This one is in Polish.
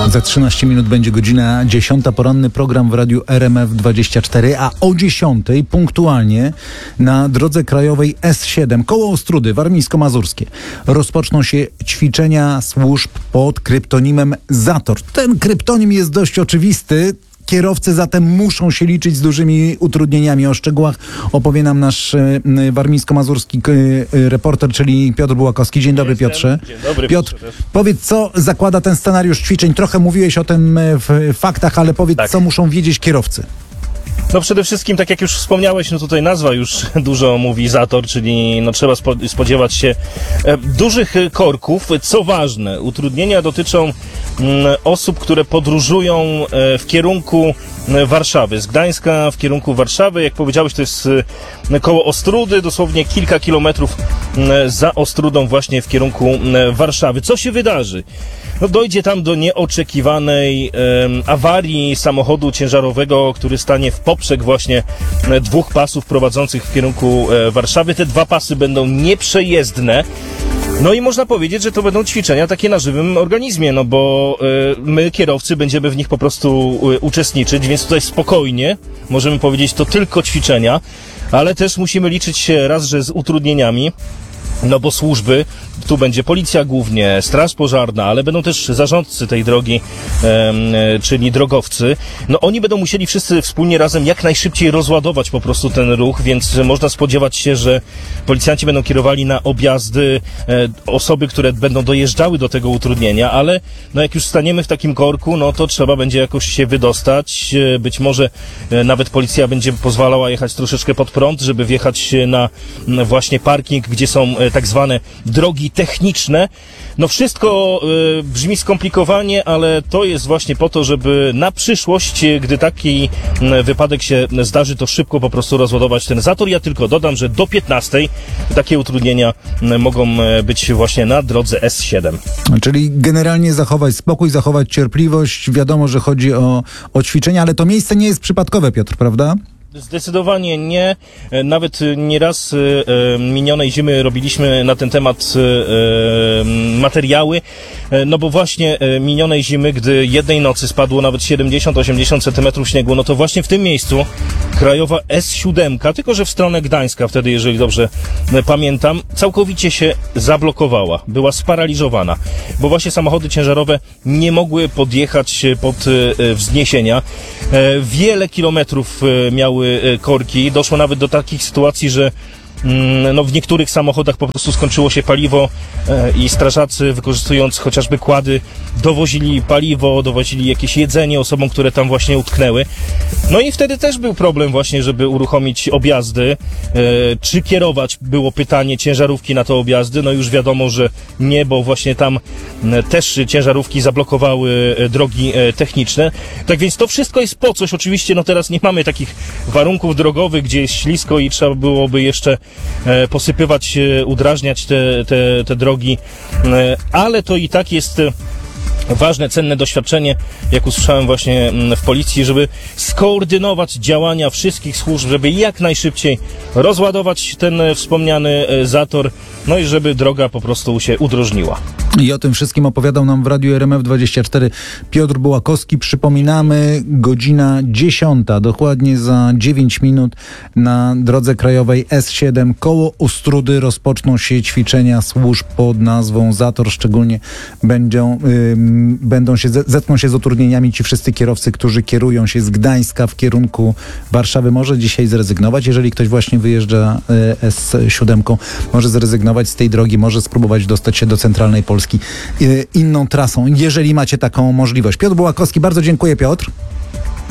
Za 13 minut będzie godzina 10. Poranny program w radiu RMF24, a o 10 punktualnie na drodze krajowej S7 koło Ostródy, warmińsko-mazurskie, rozpoczną się ćwiczenia służb pod kryptonimem Zator. Ten kryptonim jest dość oczywisty. Kierowcy zatem muszą się liczyć z dużymi utrudnieniami. O szczegółach opowie nam nasz warmińsko-mazurski reporter, czyli Piotr Bułakowski. Dzień dobry, Piotrze. Dzień dobry, Piotr, powiedz, co zakłada ten scenariusz ćwiczeń? Trochę mówiłeś o tym w faktach, ale powiedz, co muszą wiedzieć kierowcy. No przede wszystkim, tak jak już wspomniałeś, no tutaj nazwa już dużo mówi, Zator, czyli no trzeba spodziewać się dużych korków. Co ważne, utrudnienia dotyczą osób, które podróżują w kierunku Warszawy, z Gdańska w kierunku Warszawy. Jak powiedziałeś, to jest koło Ostródy, dosłownie kilka kilometrów za Ostródą właśnie w kierunku Warszawy. Co się wydarzy? No dojdzie tam do nieoczekiwanej awarii samochodu ciężarowego, który stanie w poprzek właśnie dwóch pasów prowadzących w kierunku Warszawy. Te dwa pasy będą nieprzejezdne. No i można powiedzieć, że to będą ćwiczenia takie na żywym organizmie, no bo my, kierowcy, będziemy w nich po prostu uczestniczyć, więc tutaj spokojnie możemy powiedzieć, to tylko ćwiczenia, ale też musimy liczyć się raz, że z utrudnieniami. No bo służby, tu będzie policja głównie, straż pożarna, ale będą też zarządcy tej drogi, czyli drogowcy. No oni będą musieli wszyscy wspólnie razem jak najszybciej rozładować po prostu ten ruch, więc można spodziewać się, że policjanci będą kierowali na objazdy osoby, które będą dojeżdżały do tego utrudnienia, ale no jak już staniemy w takim korku, no to trzeba będzie jakoś się wydostać. Być może nawet policja będzie pozwalała jechać troszeczkę pod prąd, żeby wjechać na właśnie parking, gdzie są tak zwane drogi techniczne. No wszystko brzmi skomplikowanie, ale to jest właśnie po to, żeby na przyszłość, gdy taki wypadek się zdarzy, to szybko po prostu rozładować ten Zator. Ja tylko dodam, że do 15 takie utrudnienia mogą być właśnie na drodze S7. Czyli generalnie zachować spokój, zachować cierpliwość. Wiadomo, że chodzi o ćwiczenia, ale to miejsce nie jest przypadkowe, Piotr, prawda? Zdecydowanie nie. Nawet nieraz minionej zimy robiliśmy na ten temat materiały. No bo właśnie minionej zimy, gdy jednej nocy spadło nawet 70-80 cm śniegu, no to właśnie w tym miejscu krajowa S7, tylko że w stronę Gdańska wtedy, jeżeli dobrze pamiętam, całkowicie się zablokowała. Była sparaliżowana, bo właśnie samochody ciężarowe nie mogły podjechać pod wzniesienia. Wiele kilometrów miały korki. Doszło nawet do takich sytuacji, że no w niektórych samochodach po prostu skończyło się paliwo i strażacy, wykorzystując chociażby kłady, dowozili paliwo, dowozili jakieś jedzenie osobom, które tam właśnie utknęły. No i wtedy też był problem właśnie, żeby uruchomić objazdy. Czy kierować, było pytanie, ciężarówki na te objazdy? No już wiadomo, że nie, bo właśnie tam też ciężarówki zablokowały drogi techniczne. Tak więc to wszystko jest po coś. Oczywiście no teraz nie mamy takich warunków drogowych, gdzie jest ślisko i trzeba byłoby jeszcze posypywać, udrażniać te drogi, ale to i tak jest ważne, cenne doświadczenie, jak usłyszałem właśnie w policji, żeby skoordynować działania wszystkich służb, żeby jak najszybciej rozładować ten wspomniany Zator, no i żeby droga po prostu się udrożniła. I o tym wszystkim opowiadał nam w radiu RMF24 Piotr Bułakowski. Przypominamy, godzina 10, dokładnie za 9 minut na drodze krajowej S7 koło Ostródy rozpoczną się ćwiczenia służb pod nazwą Zator. Szczególnie zetkną się z utrudnieniami ci wszyscy kierowcy, którzy kierują się z Gdańska w kierunku Warszawy. Może dzisiaj zrezygnować, jeżeli ktoś właśnie wyjeżdża S7, może zrezygnować z tej drogi, może spróbować dostać się do centralnej Polski inną trasą, jeżeli macie taką możliwość. Piotr Bułakowski, bardzo dziękuję, Piotr.